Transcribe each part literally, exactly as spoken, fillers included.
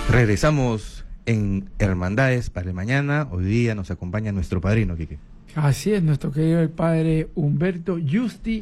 Regresamos en Hermandades para el mañana. Hoy día nos acompaña nuestro padrino, Quique. Así es, nuestro querido el padre Humberto Justi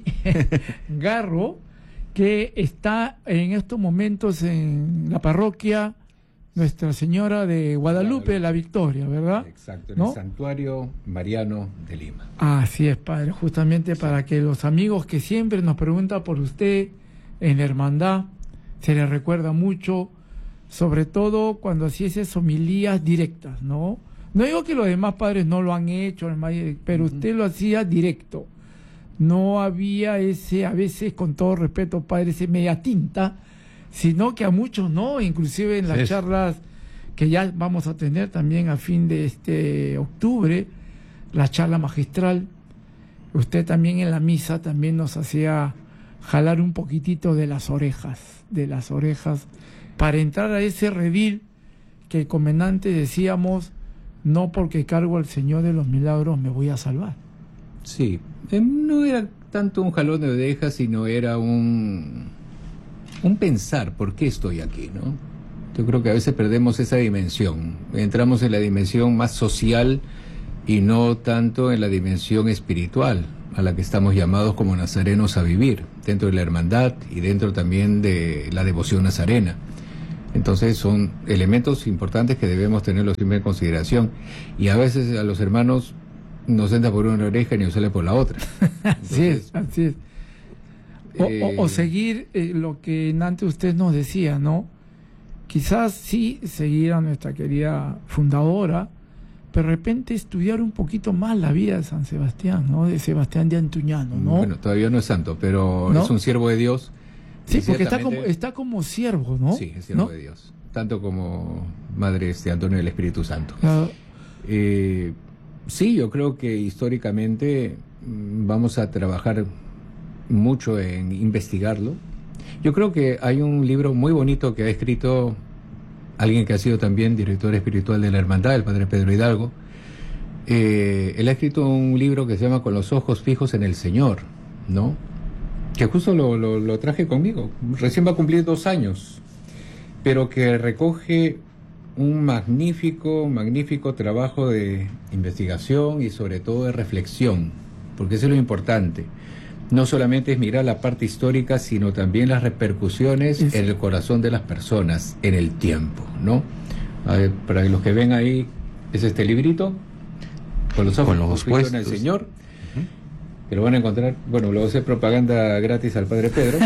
Garro, que está en estos momentos en la parroquia Nuestra Señora de Guadalupe de la Victoria, ¿verdad? Exacto, en ¿no? el Santuario Mariano de Lima. Así es, padre, justamente sí. Para que los amigos que siempre nos preguntan por usted en la hermandad, se les recuerda mucho, sobre todo cuando hacía esas homilías directas, ¿no? No digo que los demás padres no lo han hecho, pero usted lo hacía directo. No había ese, a veces, con todo respeto, padre, ese media tinta, sino que a muchos no, inclusive en las sí. charlas que ya vamos a tener también a fin de este octubre, la charla magistral, usted también en la misa también nos hacía jalar un poquitito de las orejas, de las orejas, para entrar a ese redil que el comandante decíamos, no porque cargo al Señor de los Milagros me voy a salvar. Sí, eh, no era tanto un jalón de orejas, sino era un, un pensar, ¿por qué estoy aquí, no? Yo creo que a veces perdemos esa dimensión, entramos en la dimensión más social y no tanto en la dimensión espiritual, a la que estamos llamados como nazarenos a vivir, dentro de la hermandad y dentro también de la devoción nazarena. Entonces son elementos importantes que debemos tenerlos siempre en consideración. Y a veces a los hermanos nos entra por una oreja y nos sale por la otra. Entonces, así es, así es. O, eh, o, o seguir eh, lo que antes usted nos decía, ¿no? Quizás sí seguir a nuestra querida fundadora, pero de repente estudiar un poquito más la vida de San Sebastián, ¿no? De Sebastián de Antuñano, ¿no? Bueno, todavía no es santo, pero ¿no? Es un siervo de Dios. Sí, porque está como, está como siervo, ¿no? Sí, es siervo ¿no? de Dios. Tanto como Madre este Antonio del Espíritu Santo. Claro. Eh, sí, yo creo que históricamente vamos a trabajar mucho en investigarlo. Yo creo que hay un libro muy bonito que ha escrito alguien que ha sido también director espiritual de la Hermandad, el Padre Pedro Hidalgo. Eh, él ha escrito un libro que se llama Con los ojos fijos en el Señor, ¿no? Que justo lo, lo, lo traje conmigo, recién va a cumplir dos años, pero que recoge un magnífico, magnífico trabajo de investigación y sobre todo de reflexión, porque eso es lo importante. No solamente es mirar la parte histórica, sino también las repercusiones es... en el corazón de las personas, en el tiempo, ¿no? A ver, para los que ven ahí, es este librito, Con los ojos, con los fijos en el Señor, que lo van a encontrar, bueno, lo hace propaganda gratis al Padre Pedro,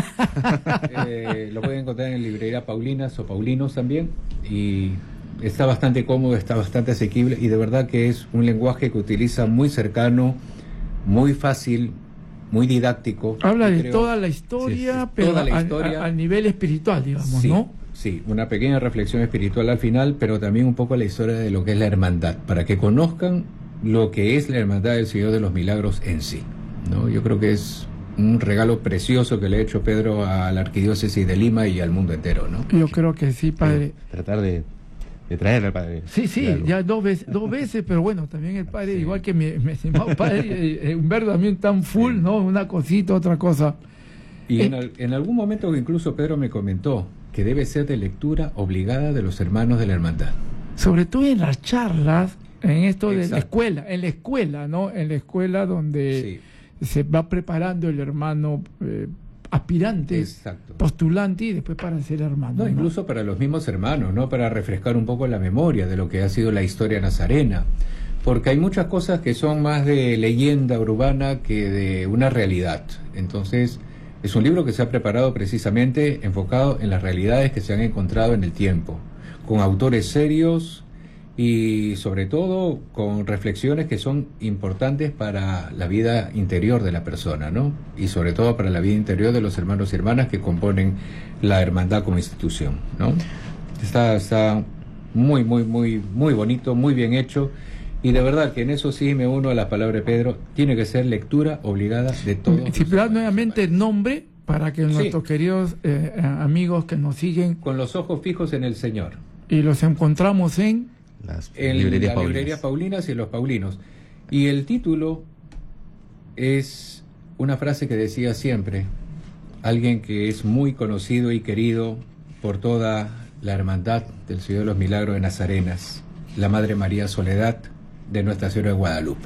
eh, lo pueden encontrar en librería Paulinas o Paulinos también, y está bastante cómodo, está bastante asequible, y de verdad que es un lenguaje que utiliza muy cercano, muy fácil, muy didáctico. Habla de creo, toda la historia, sí, sí, pero toda la historia, al nivel espiritual, digamos, sí, ¿no? Sí, una pequeña reflexión espiritual al final, pero también un poco la historia de lo que es la hermandad, para que conozcan lo que es la hermandad del Señor de los Milagros en sí, ¿no? Yo creo que es un regalo precioso que le ha hecho Pedro a la Arquidiócesis de Lima y al mundo entero, ¿no? Yo creo que sí, padre. Tratar de, de traer al padre. Sí, sí, ya dos veces, dos veces, pero bueno, también el padre, sí. Igual que mi, mi estimado padre, eh, Humberto también tan full, sí. ¿No? Una cosita, otra cosa. Y eh, en, al, en algún momento incluso Pedro me comentó que debe ser de lectura obligada de los hermanos de la hermandad. Sobre todo en las charlas, en esto Exacto. de la escuela, en la escuela, ¿no? En la escuela donde sí. se va preparando el hermano eh, aspirante, exacto. postulante y después para ser hermano. No, ¿no? Incluso para los mismos hermanos, ¿no? Para refrescar un poco la memoria de lo que ha sido la historia nazarena. Porque hay muchas cosas que son más de leyenda urbana que de una realidad. Entonces, es un libro que se ha preparado precisamente enfocado en las realidades que se han encontrado en el tiempo, con autores serios y sobre todo con reflexiones que son importantes para la vida interior de la persona, ¿no? Y sobre todo para la vida interior de los hermanos y hermanas que componen la hermandad como institución, ¿no? Está, está muy, muy, muy, muy bonito, muy bien hecho. Y de verdad que en eso sí me uno a las palabras de Pedro, tiene que ser lectura obligada de todos. Si das nuevamente el nombre para que sí. nuestros queridos eh, amigos que nos siguen... Con los ojos fijos en el Señor. Y los encontramos en... Las en librería la Paulinas. librería Paulinas y en los Paulinos. Y el título es una frase que decía siempre alguien que es muy conocido y querido por toda la Hermandad del Señor de los Milagros de Nazarenas, la Madre María Soledad de Nuestra Señora de Guadalupe.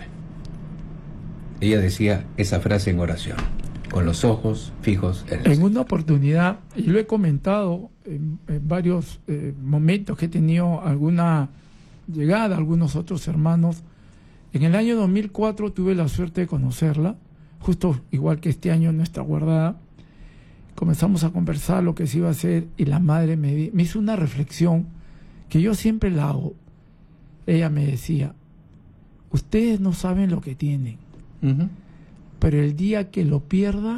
Ella decía esa frase en oración, con los ojos fijos en el En una oportunidad, y lo he comentado en, en varios eh, momentos que he tenido alguna llegada, algunos otros hermanos, en el año dos mil cuatro tuve la suerte de conocerla, justo igual que este año no está guardada. Comenzamos a conversar lo que se iba a hacer y la madre me, di, me hizo una reflexión que yo siempre la hago. Ella me decía, ustedes no saben lo que tienen, uh-huh. pero el día que lo pierdan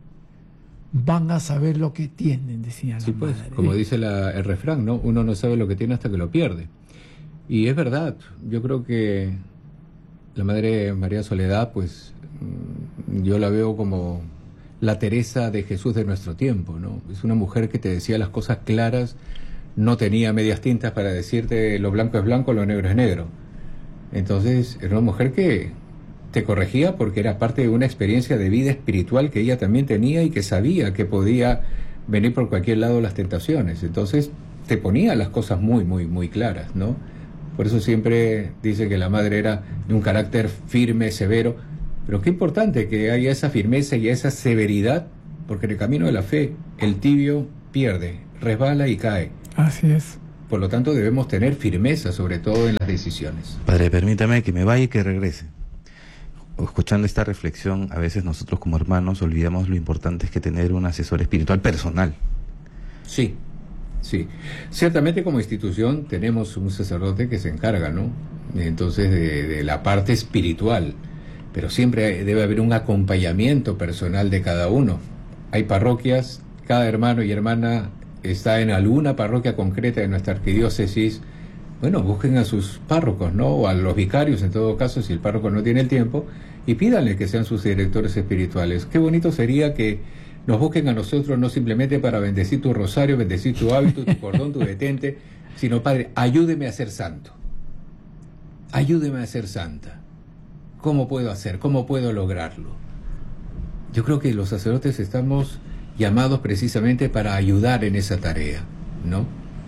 van a saber lo que tienen, decía sí, la pues, madre. Como dice la, el refrán, ¿no? Uno no sabe lo que tiene hasta que lo pierde. Y es verdad, yo creo que la Madre María Soledad, pues yo la veo como la Teresa de Jesús de nuestro tiempo, ¿no? Es una mujer que te decía las cosas claras, no tenía medias tintas para decirte lo blanco es blanco, lo negro es negro. Entonces era una mujer que te corregía porque era parte de una experiencia de vida espiritual que ella también tenía y que sabía que podía venir por cualquier lado las tentaciones. Entonces te ponía las cosas muy, muy, muy claras, ¿no? Por eso siempre dice que la madre era de un carácter firme, severo, pero qué importante que haya esa firmeza y esa severidad, porque en el camino de la fe el tibio pierde, resbala y cae. Así es. Por lo tanto debemos tener firmeza, sobre todo en las decisiones. Padre, permítame que me vaya y que regrese. Escuchando esta reflexión, a veces nosotros como hermanos olvidamos lo importante es que tener un asesor espiritual personal. Sí. Sí, ciertamente como institución tenemos un sacerdote que se encarga, ¿no? Entonces de, de la parte espiritual, pero siempre debe haber un acompañamiento personal de cada uno. Hay parroquias, cada hermano y hermana está en alguna parroquia concreta de nuestra arquidiócesis. Bueno, busquen a sus párrocos, ¿no? O a los vicarios en todo caso, si el párroco no tiene el tiempo, y pídanle que sean sus directores espirituales. Qué bonito sería que nos busquen a nosotros no simplemente para bendecir tu rosario, bendecir tu hábito, tu cordón, tu detente, sino, Padre, ayúdeme a ser santo. Ayúdeme a ser santa. ¿Cómo puedo hacer? ¿Cómo puedo lograrlo? Yo creo que los sacerdotes estamos llamados precisamente para ayudar en esa tarea, ¿no?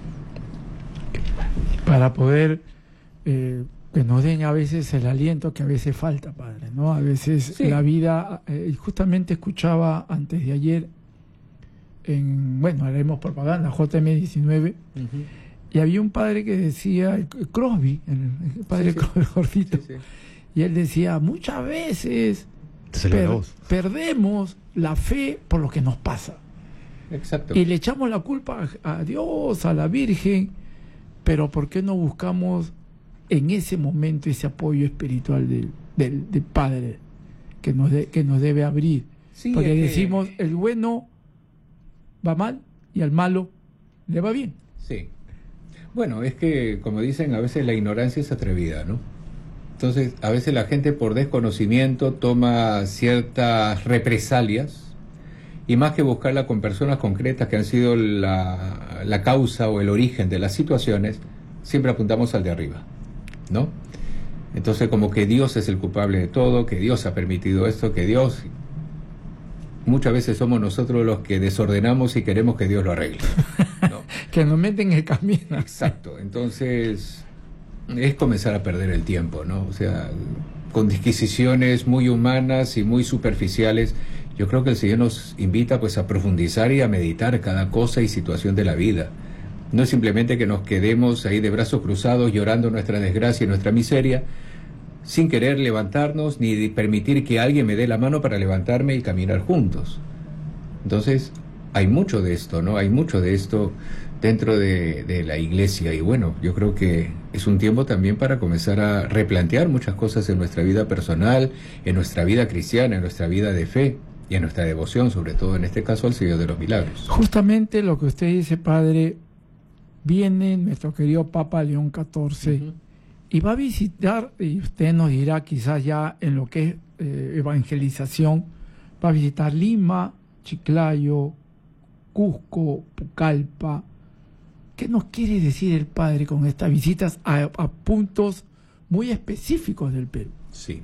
Para poder eh, que nos den a veces el aliento que a veces falta, Padre, ¿no? A veces sí. La vida, eh, justamente escuchaba antes de ayer, en, bueno, haremos propaganda, J M diecinueve, uh-huh. y había un padre que decía, el Crosby, el, el padre sí, sí. Crosby, gordito, sí, sí. y él decía, muchas veces per, perdemos la fe por lo que nos pasa. Exacto. Y le echamos la culpa a, a Dios, a la Virgen, pero ¿por qué no buscamos en ese momento ese apoyo espiritual del, del, del Padre que nos, de, que nos debe abrir? Sí, porque eh, decimos, el bueno va mal y al malo le va bien. Sí. Bueno, es que, como dicen, a veces la ignorancia es atrevida, ¿no? Entonces, a veces la gente por desconocimiento toma ciertas represalias, y más que buscarla con personas concretas que han sido la, la causa o el origen de las situaciones, siempre apuntamos al de arriba, ¿no? Entonces como que Dios es el culpable de todo, que Dios ha permitido esto, que Dios... Muchas veces somos nosotros los que desordenamos y queremos que Dios lo arregle, ¿no? Que nos meten en el camino. Exacto, entonces es comenzar a perder el tiempo, ¿no? O sea, con disquisiciones muy humanas y muy superficiales. Yo creo que el Señor nos invita pues a profundizar y a meditar cada cosa y situación de la vida. No es simplemente que nos quedemos ahí de brazos cruzados llorando nuestra desgracia y nuestra miseria, sin querer levantarnos ni permitir que alguien me dé la mano para levantarme y caminar juntos. Entonces, hay mucho de esto, ¿no? Hay mucho de esto dentro de, de la iglesia. Y bueno, yo creo que es un tiempo también para comenzar a replantear muchas cosas en nuestra vida personal, en nuestra vida cristiana, en nuestra vida de fe y en nuestra devoción, sobre todo en este caso al Señor de los Milagros. Justamente lo que usted dice, Padre, viene nuestro querido Papa León catorce, uh-huh. y va a visitar, y usted nos dirá quizás ya en lo que es eh, evangelización, va a visitar Lima, Chiclayo, Cusco, Pucallpa. ¿Qué nos quiere decir el Padre con estas visitas a, a puntos muy específicos del Perú? Sí.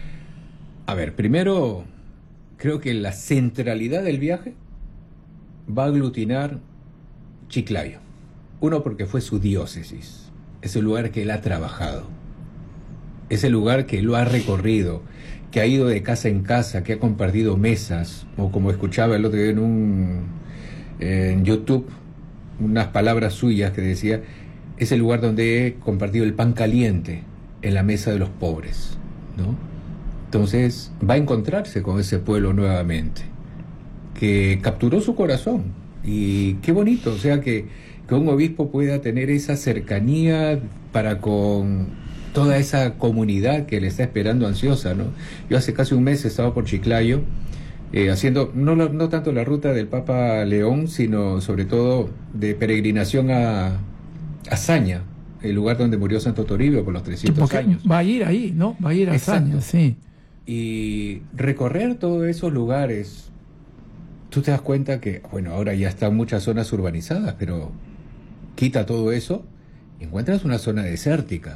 A ver, primero, creo que la centralidad del viaje va a aglutinar Chiclayo. Uno, porque fue su diócesis, es el lugar que él ha trabajado, es el lugar que lo ha recorrido, que ha ido de casa en casa, que ha compartido mesas, o como escuchaba el otro día en un en YouTube, unas palabras suyas que decía, es el lugar donde he compartido el pan caliente en la mesa de los pobres, ¿no? Entonces va a encontrarse con ese pueblo nuevamente, que capturó su corazón, y qué bonito, o sea, que, que un obispo pueda tener esa cercanía para con toda esa comunidad que le está esperando ansiosa, ¿no? Yo hace casi un mes estaba por Chiclayo, eh, haciendo no, no tanto la ruta del Papa León, sino sobre todo de peregrinación a Azaña, el lugar donde murió Santo Toribio por los trescientos años. Va a ir ahí, ¿no? Va a ir a Azaña, sí. Y recorrer todos esos lugares, tú te das cuenta que, bueno, ahora ya están muchas zonas urbanizadas, pero quita todo eso y encuentras una zona desértica.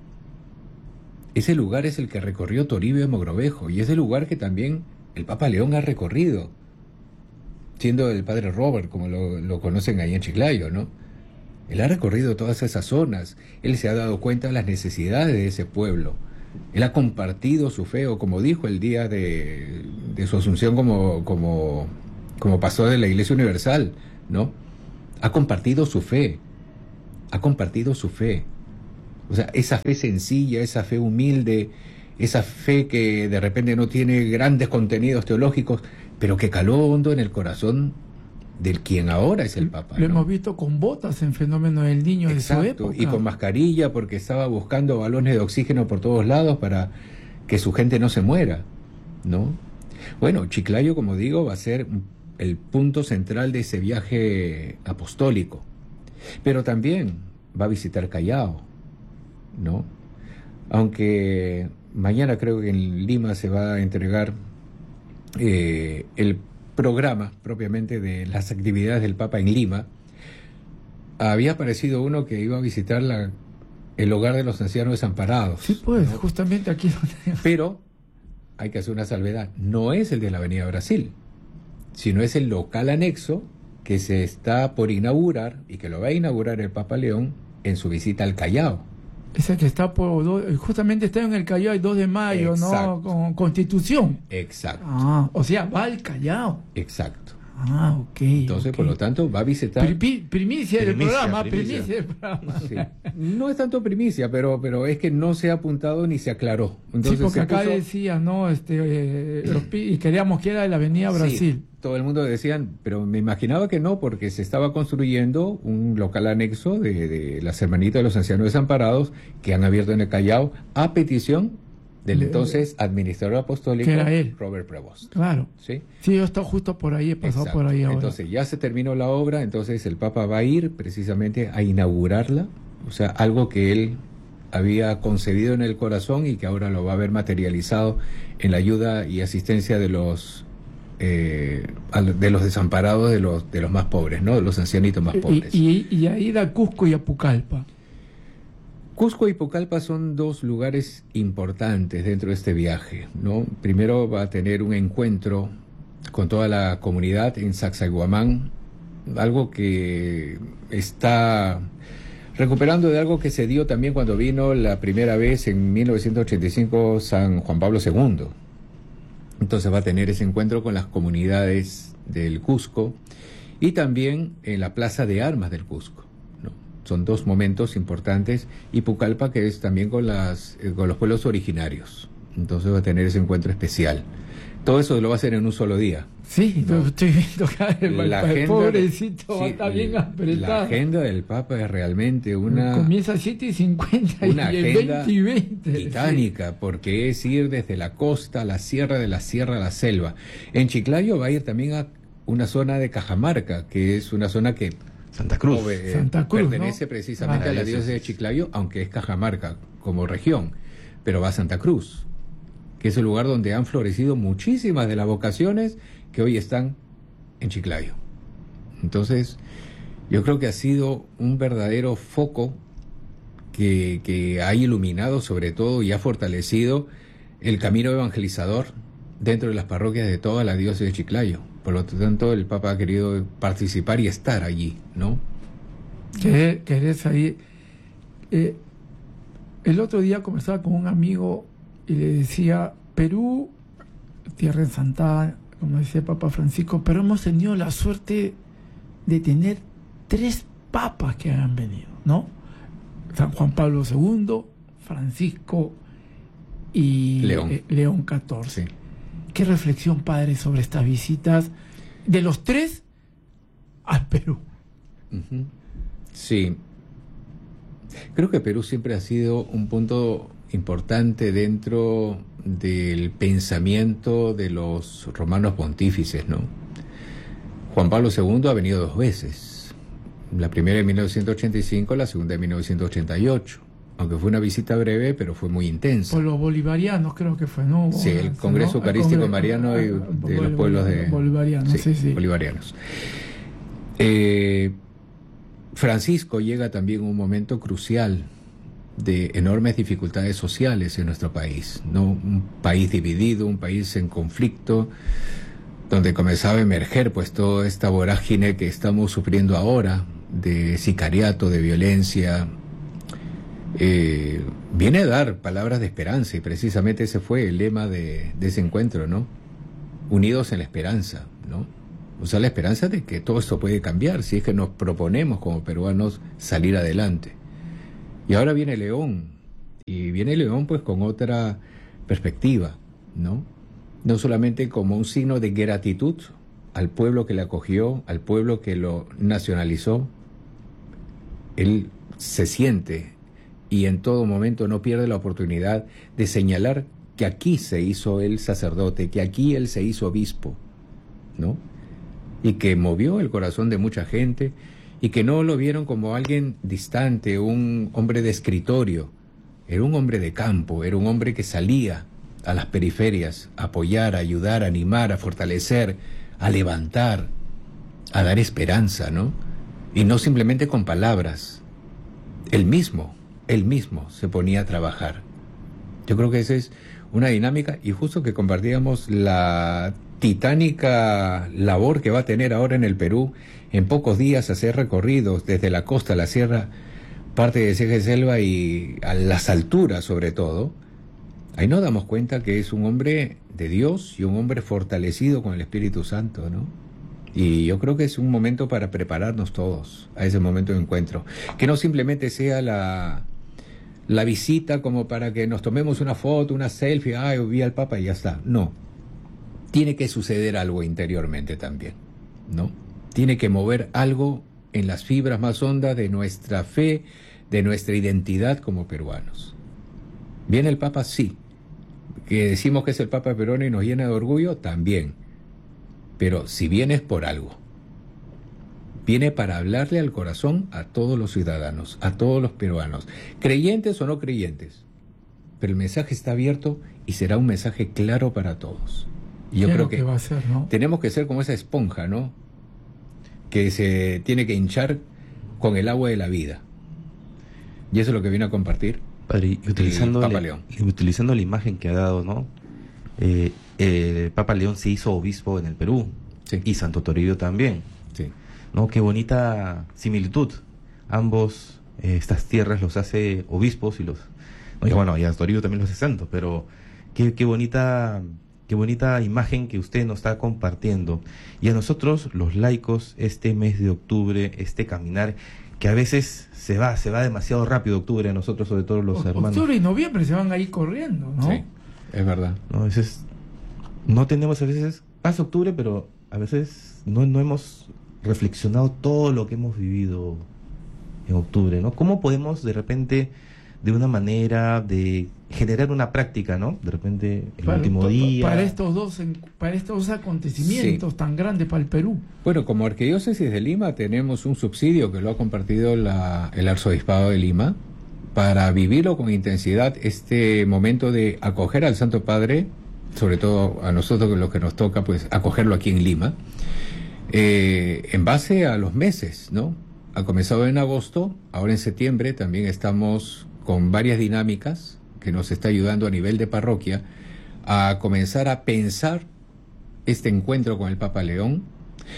Ese lugar es el que recorrió Toribio de Mogrovejo, y es el lugar que también el Papa León ha recorrido, siendo el padre Robert, como lo, lo conocen ahí en Chiclayo, ¿no? Él ha recorrido todas esas zonas, él se ha dado cuenta de las necesidades de ese pueblo, él ha compartido su fe, o como dijo el día de, de su asunción como, como, como pastor de la Iglesia Universal, ¿no? Ha compartido su fe, ha compartido su fe. O sea, esa fe sencilla, esa fe humilde, esa fe que de repente no tiene grandes contenidos teológicos, pero que caló hondo en el corazón del quien ahora es el Papa, Lo ¿no? hemos visto con botas en Fenómeno del Niño. Exacto, de su época. Y con mascarilla, porque estaba buscando balones de oxígeno por todos lados para que su gente no se muera, ¿no? Bueno, Chiclayo, como digo, va a ser el punto central de ese viaje apostólico, pero también va a visitar Callao, ¿no? Aunque mañana creo que en Lima se va a entregar eh, el programa propiamente de las actividades del Papa en Lima. Había aparecido uno que iba a visitar la, el hogar de los ancianos desamparados. Sí, pues, ¿no? justamente aquí. Pero hay que hacer una salvedad. No es el de la Avenida Brasil, sino es el local anexo que se está por inaugurar y que lo va a inaugurar el Papa León en su visita al Callao. Ese que está por do, justamente está en el Callao el dos de mayo, Exacto. ¿no? Con Constitución. Exacto. Ah, o sea, va al Callao. Exacto. Ah, ok. Entonces, okay. por lo tanto, va a visitar... Pri, pri, primicia, del Primicia, programa, primicia. primicia del programa. Sí. No es tanto primicia, pero, pero es que no se ha apuntado ni se aclaró. Entonces, sí, porque se acá puso... decía, ¿no? Este, eh, los, y queríamos que era de la Avenida Brasil. Sí, todo el mundo decían, pero me imaginaba que no, porque se estaba construyendo un local anexo de, de las Hermanitas de los Ancianos Desamparados que han abierto en el Callao a petición del De- entonces administrador apostólico que era él. Robert Prevost. Claro. ¿Sí? Sí, yo estoy justo por ahí, he pasado Exacto. por ahí ahora. Entonces ya se terminó la obra, entonces el Papa va a ir precisamente a inaugurarla, o sea, algo que él había concebido en el corazón y que ahora lo va a ver materializado en la ayuda y asistencia de los eh, al- de los desamparados, de los de los más pobres, ¿no? De los ancianitos más pobres. Y, y, y ahí da Cusco y Apucalpa. Cusco y Pucallpa son dos lugares importantes dentro de este viaje, ¿no? Primero va a tener un encuentro con toda la comunidad en Sacsayhuamán, algo que está recuperando de algo que se dio también cuando vino la primera vez en mil novecientos ochenta y cinco San Juan Pablo segundo. Entonces va a tener ese encuentro con las comunidades del Cusco y también en la Plaza de Armas del Cusco. Son dos momentos importantes, y Pucallpa, que es también con las eh, con los pueblos originarios. Entonces va a tener ese encuentro especial. Todo eso lo va a hacer en un solo día. Sí, No. lo estoy viendo acá. El, La el agenda- pobrecito sí, está bien la- apretado. La agenda del Papa es realmente una, Comienza a siete y cincuenta y una el agenda veinte y veinte. titánica, porque es ir desde la costa a la sierra, de la sierra a la selva. En Chiclayo va a ir también a una zona de Cajamarca, que es una zona que Santa Cruz. Ove- eh, Santa Cruz, pertenece ¿no? precisamente Ah, a la eso diócesis sí. de Chiclayo, aunque es Cajamarca como región, pero va a Santa Cruz, que es el lugar donde han florecido muchísimas de las vocaciones que hoy están en Chiclayo. Entonces, yo creo que ha sido un verdadero foco que, que ha iluminado sobre todo y ha fortalecido el camino evangelizador dentro de las parroquias de toda la diócesis de Chiclayo. Por lo tanto, el Papa ha querido participar y estar allí, ¿no? querer, querer salir. Eh, el otro día conversaba con un amigo y le decía, Perú, tierra ensantada, como decía Papa Francisco, pero hemos tenido la suerte de tener tres papas que han venido, ¿no? San Juan Pablo segundo, Francisco y León, eh, León catorce. Sí. ¿Qué reflexión, padre, sobre estas visitas de los tres al Perú? Uh-huh. Sí. Creo que Perú siempre ha sido un punto importante dentro del pensamiento de los romanos pontífices, ¿no? Juan Pablo segundo ha venido dos veces. La primera en mil novecientos ochenta y cinco, la segunda en mil novecientos ochenta y ocho. Aunque fue una visita breve, pero fue muy intensa. Por los bolivarianos creo que fue, ¿no? Sí, el Congreso ¿no? Eucarístico el Congreso, Mariano y de los pueblos de... Bolivarianos, sí, sí. sí. Bolivarianos. Eh, Francisco llega también en un momento crucial de enormes dificultades sociales en nuestro país, ¿no? Un país dividido, un país en conflicto, donde comenzaba a emerger pues toda esta vorágine que estamos sufriendo ahora, de sicariato, de violencia. Eh, viene a dar palabras de esperanza, y precisamente ese fue el lema de, de ese encuentro, ¿no? Unidos en la esperanza, ¿no? O sea, la esperanza de que todo esto puede cambiar si es que nos proponemos como peruanos salir adelante. Y ahora viene León, y viene León pues con otra perspectiva, ¿no? No solamente como un signo de gratitud al pueblo que le acogió, al pueblo que lo nacionalizó. Él se siente y en todo momento no pierde la oportunidad de señalar que aquí se hizo él sacerdote, que aquí él se hizo obispo, ¿no? Y que movió el corazón de mucha gente, y que no lo vieron como alguien distante, un hombre de escritorio. Era un hombre de campo, era un hombre que salía a las periferias a apoyar, a ayudar, a animar, a fortalecer, a levantar, a dar esperanza, ¿no? Y no simplemente con palabras. Él mismo, él mismo se ponía a trabajar. Yo creo que esa es una dinámica, y justo que compartíamos la titánica labor que va a tener ahora en el Perú, en pocos días hacer recorridos desde la costa a la sierra, parte de Ceja y Selva y a las alturas sobre todo. Ahí nos damos cuenta que es un hombre de Dios y un hombre fortalecido con el Espíritu Santo, ¿no? Y yo creo que es un momento para prepararnos todos a ese momento de encuentro. Que no simplemente sea la, la visita como para que nos tomemos una foto, una selfie, ay, vi al Papa y ya está. No. Tiene que suceder algo interiormente también, ¿no? Tiene que mover algo en las fibras más hondas de nuestra fe, de nuestra identidad como peruanos. ¿Viene el Papa? Sí. ¿Que decimos que es el Papa peruano y nos llena de orgullo? También. Pero si viene es por algo. Viene para hablarle al corazón a todos los ciudadanos, a todos los peruanos, creyentes o no creyentes. Pero el mensaje está abierto y será un mensaje claro para todos. Y yo creo que, que va a ser, ¿no? Tenemos que ser como esa esponja, ¿no? Que se tiene que hinchar con el agua de la vida. Y eso es lo que viene a compartir. Padre, y utilizando, Papa la, León. utilizando la imagen que ha dado, ¿no? Eh, el Papa León se hizo obispo en el Perú, sí. Y Santo Toribio también, sí. ¿no? Qué bonita similitud. Ambos, eh, estas tierras los hace obispos y los... No, y bueno, y a Toribio también los hace santos, pero qué, qué bonita... Qué bonita imagen que usted nos está compartiendo. Y a nosotros, los laicos, este mes de octubre, este caminar, que a veces se va, se va demasiado rápido octubre, a nosotros, sobre todo los o, hermanos. Octubre y noviembre se van ahí corriendo, ¿no? Sí, es verdad. No, a veces no tenemos, a veces, pasa octubre, pero a veces no, no hemos reflexionado todo lo que hemos vivido en octubre, ¿no? ¿Cómo podemos de repente, de una manera de generar una práctica, ¿no? De repente el para, último día... Para estos dos, para estos dos acontecimientos sí. tan grandes para el Perú. Bueno, como Arquidiócesis de Lima tenemos un subsidio que lo ha compartido la, el Arzobispado de Lima para vivirlo con intensidad, este momento de acoger al Santo Padre, sobre todo a nosotros lo que nos toca, pues acogerlo aquí en Lima, eh, en base a los meses, ¿no? Ha comenzado en agosto, ahora en septiembre también estamos con varias dinámicas que nos está ayudando a nivel de parroquia a comenzar a pensar este encuentro con el Papa León.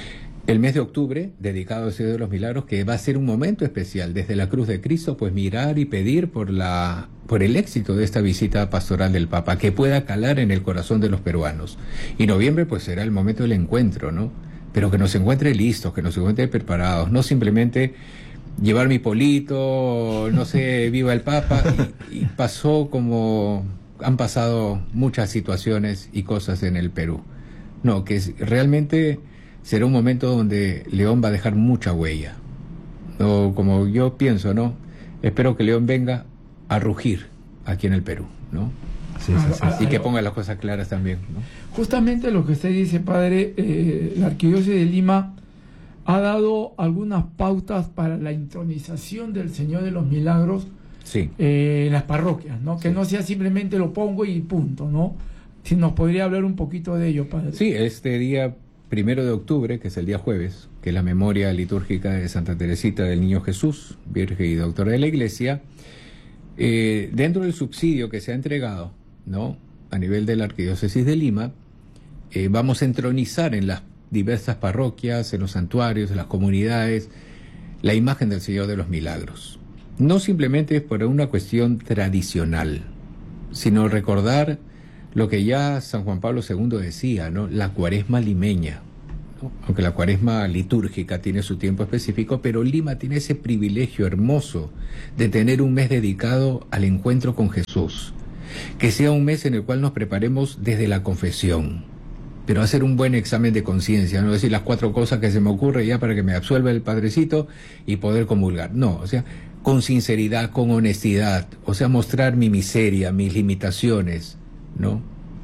el mes de octubre, dedicado al Señor de los Milagros, que va a ser un momento especial, desde la cruz de Cristo, pues mirar y pedir por la por el éxito de esta visita pastoral del Papa, que pueda calar en el corazón de los peruanos. Y noviembre, pues será el momento del encuentro, ¿no? Pero que nos encuentre listos, que nos encuentre preparados, no simplemente llevar mi polito, no sé, viva el Papa, y, y pasó como han pasado muchas situaciones y cosas en el Perú. No, que es, realmente será un momento donde León va a dejar mucha huella. O como yo pienso, ¿no? Espero que León venga a rugir aquí en el Perú, ¿no? Sí, sí, sí, sí. Y que ponga las cosas claras también, ¿no? Justamente lo que usted dice, padre, eh, la Arquidiócesis de Lima ha dado algunas pautas para la intronización del Señor de los Milagros Sí. eh, en las parroquias, ¿no? Que Sí. no sea simplemente lo pongo y punto, ¿no? Si nos podría hablar un poquito de ello, padre. Sí, este día primero de octubre, que es el día jueves, que es la memoria litúrgica de Santa Teresita del Niño Jesús, Virgen y Doctora de la Iglesia, eh, dentro del subsidio que se ha entregado, ¿no?, a nivel de la Arquidiócesis de Lima, eh, vamos a entronizar en las diversas parroquias, en los santuarios, en las comunidades, la imagen del Señor de los Milagros. No simplemente por una cuestión tradicional, sino recordar lo que ya San Juan Pablo segundo decía, ¿no?, la cuaresma limeña, ¿no? Aunque la cuaresma litúrgica tiene su tiempo específico, pero Lima tiene ese privilegio hermoso de tener un mes dedicado al encuentro con Jesús, que sea un mes en el cual nos preparemos desde la confesión, pero hacer un buen examen de conciencia, no decir las cuatro cosas que se me ocurre ya para que me absuelva el Padrecito y poder comulgar. No, o sea, con sinceridad, con honestidad, o sea, mostrar mi miseria, mis limitaciones, ¿no?,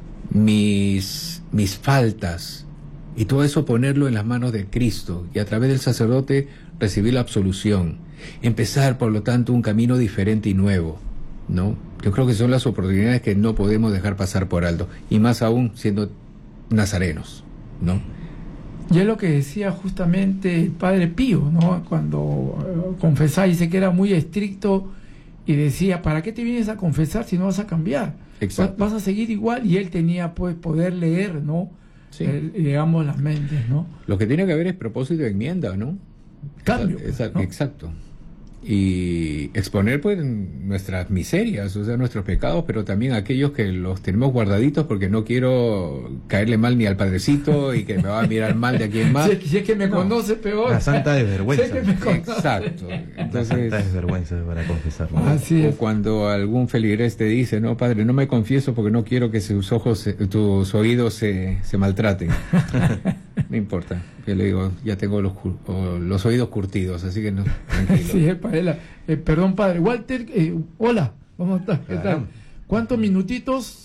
mis, mis faltas, y todo eso ponerlo en las manos de Cristo, y a través del sacerdote recibir la absolución, empezar por lo tanto un camino diferente y nuevo, ¿no? Yo creo que son las oportunidades que no podemos dejar pasar por alto, y más aún siendo nazarenos, ¿no? Y es lo que decía justamente el padre Pío, ¿no? Cuando eh, confesaba, dice que era muy estricto y decía, ¿para qué te vienes a confesar si no vas a cambiar? Exacto. Vas a seguir igual, y él tenía pues poder leer, ¿no? Sí. El, digamos, las mentes, ¿no? Lo que tiene que haber es propósito de enmienda, ¿no? Cambio. Esa- esa- ¿no? Exacto. Y exponer pues nuestras miserias, o sea, nuestros pecados, pero también aquellos que los tenemos guardaditos porque no quiero caerle mal ni al Padrecito y que me va a mirar mal de aquí en más. Si, es- si es que me No. conoce, peor. La santa desvergüenza. Si es que me conoce. Exacto. La Entonces, santa desvergüenza para confesarlo. Así o es. cuando algún feligrés te dice, no, padre, no me confieso porque no quiero que sus ojos, se- tus oídos se, se maltraten. No importa. Yo le digo, ya tengo los, cur- o los oídos curtidos, así que no, tranquilo. Sí, es para él. Eh, perdón, padre. Walter, eh, hola. ¿Cómo estás? ¿Qué tal? Claro. ¿Cuántos minutitos?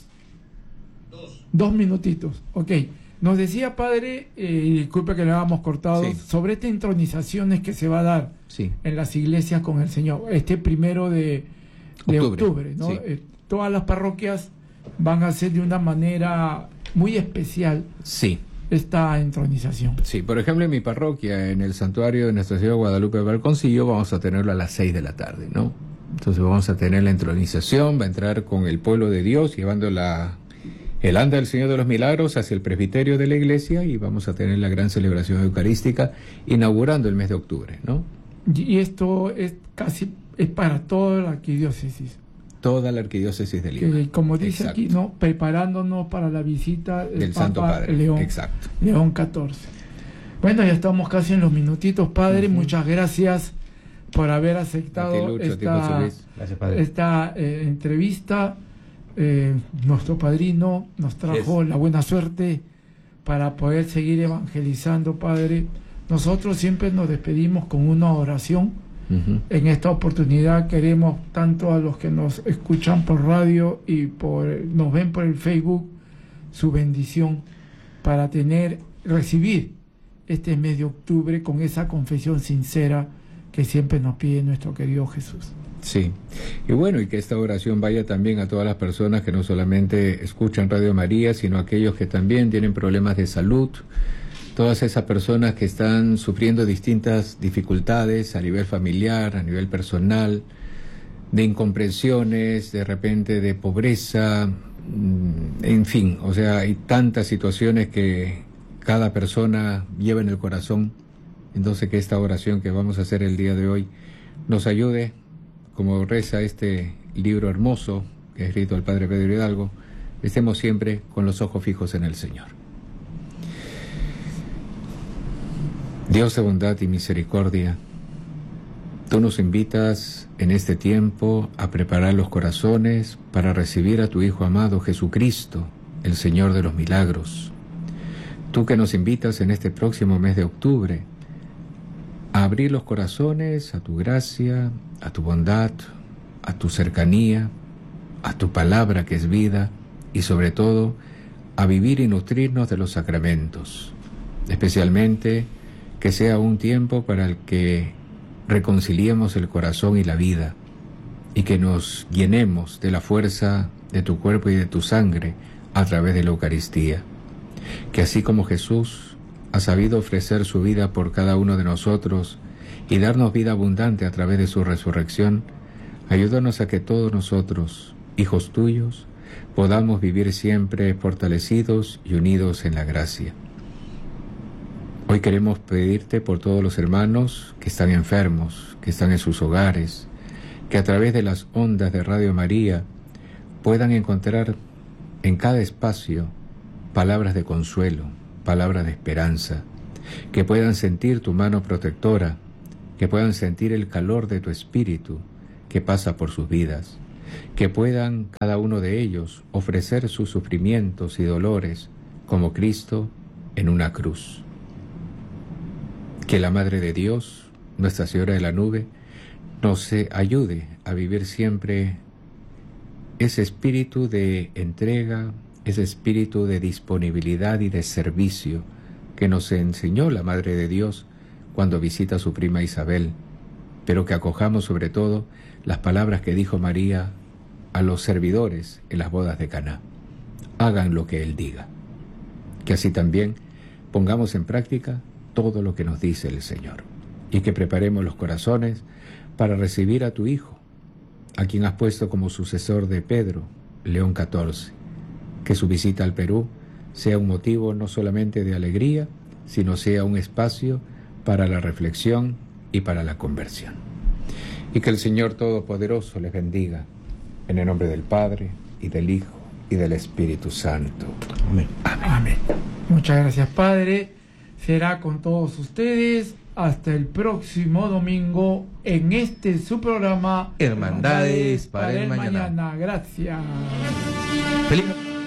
Dos. Dos minutitos. Ok. Nos decía, padre, eh, disculpe que le habíamos cortado, Sí. sobre estas intronizaciones que se va a dar Sí. en las iglesias con el Señor. Este primero de, de Octubre, octubre, ¿no? sí. Eh, todas las parroquias van a hacer de una manera muy especial Sí. esta entronización. Sí, por ejemplo, en mi parroquia, en el santuario de Nuestra Señora de Guadalupe de Balconcillo, vamos a tenerlo a las seis de la tarde, ¿no? Entonces vamos a tener la entronización, va a entrar con el pueblo de Dios, llevando la, el anda del Señor de los Milagros hacia el presbiterio de la iglesia, y vamos a tener la gran celebración eucarística, inaugurando el mes de octubre, ¿no? Y y esto es casi es para toda la arquidiócesis. Toda la arquidiócesis de Lima. Que, como dice Exacto. aquí, ¿no? Preparándonos para la visita del, Del Papa Santo Padre. León, Exacto. León catorce. Bueno, ya estamos casi en los minutitos, padre. Ujú. Muchas gracias por haber A ti, aceptado Lucho, a ti, José esta, Luis. Gracias, padre. esta eh, entrevista. Eh, nuestro padrino nos trajo Yes. la buena suerte para poder seguir evangelizando, padre. Nosotros siempre nos despedimos con una oración. Ujú. En esta oportunidad queremos tanto a los que nos escuchan por radio y por nos ven por el Facebook, su bendición para tener, recibir este mes de octubre con esa confesión sincera que siempre nos pide nuestro querido Jesús. Sí, y bueno, y que esta oración vaya también a todas las personas que no solamente escuchan Radio María, sino a aquellos que también tienen problemas de salud, todas esas personas que están sufriendo distintas dificultades a nivel familiar, a nivel personal, de incomprensiones, de repente de pobreza, mm, en fin, o sea, hay tantas situaciones que cada persona lleva en el corazón, Entonces que esta oración que vamos a hacer el día de hoy nos ayude, como reza este libro hermoso que ha escrito el Padre Pedro Hidalgo, estemos siempre con los ojos fijos en el Señor. Dios de bondad y misericordia, tú nos invitas en este tiempo a preparar los corazones para recibir a tu Hijo amado Jesucristo, el Señor de los milagros. Tú que nos invitas en este próximo mes de octubre a abrir los corazones a tu gracia, a tu bondad, a tu cercanía, a tu palabra que es vida y sobre todo a vivir y nutrirnos de los sacramentos. Especialmente que sea un tiempo para el que reconciliemos el corazón y la vida y que nos llenemos de la fuerza de tu cuerpo y de tu sangre a través de la Eucaristía. Que así como Jesús ha sabido ofrecer su vida por cada uno de nosotros y darnos vida abundante a través de su resurrección, ayúdanos a que todos nosotros, hijos tuyos, podamos vivir siempre fortalecidos y unidos en la gracia. Hoy queremos pedirte por todos los hermanos que están enfermos, que están en sus hogares, que a través de las ondas de Radio María puedan encontrar en cada espacio palabras de consuelo, palabras de esperanza, que puedan sentir tu mano protectora, que puedan sentir el calor de tu espíritu que pasa por sus vidas, que puedan cada uno de ellos ofrecer sus sufrimientos y dolores como Cristo en una cruz. Que la Madre de Dios, Nuestra Señora de la Nube, nos ayude a vivir siempre ese espíritu de entrega, ese espíritu de disponibilidad y de servicio que nos enseñó la Madre de Dios cuando visita a su prima Isabel, pero que acojamos sobre todo las palabras que dijo María a los servidores en las bodas de Caná. Hagan lo que Él diga. Que así también pongamos en práctica todo lo que nos dice el Señor y que preparemos los corazones para recibir a tu Hijo, a quien has puesto como sucesor de Pedro, León catorce. Que su visita al Perú sea un motivo no solamente de alegría, sino sea un espacio para la reflexión y para la conversión. Y que el Señor Todopoderoso les bendiga, en el nombre del Padre, y del Hijo, y del Espíritu Santo. Amén. Amén. Amén. Muchas gracias, Padre. Será con todos ustedes hasta el próximo domingo en este su programa Hermandades para, para el, el mañana. mañana. Gracias. Feliz...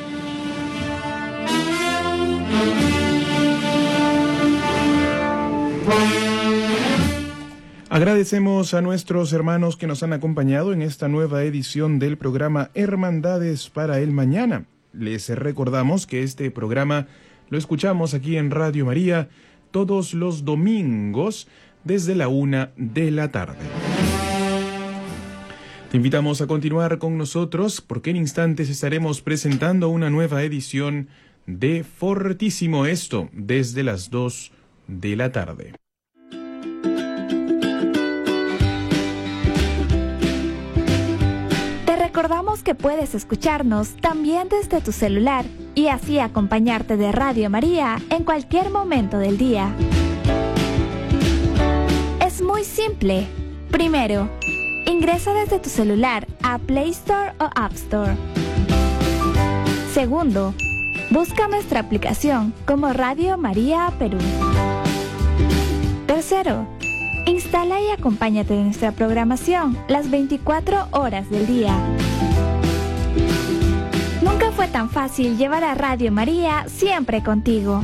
Agradecemos a nuestros hermanos que nos han acompañado en esta nueva edición del programa Hermandades para el Mañana. Les recordamos que este programa lo escuchamos aquí en Radio María todos los domingos desde la una de la tarde. Te invitamos a continuar con nosotros porque en instantes estaremos presentando una nueva edición de Fortísimo Esto desde las dos de la tarde. Recordamos que puedes escucharnos también desde tu celular y así acompañarte de Radio María en cualquier momento del día. Es muy simple. Primero, ingresa desde tu celular a Play Store o App Store. Segundo, busca nuestra aplicación como Radio María Perú. Tercero, instala y acompáñate de nuestra programación las veinticuatro horas del día. Nunca fue tan fácil llevar a Radio María siempre contigo.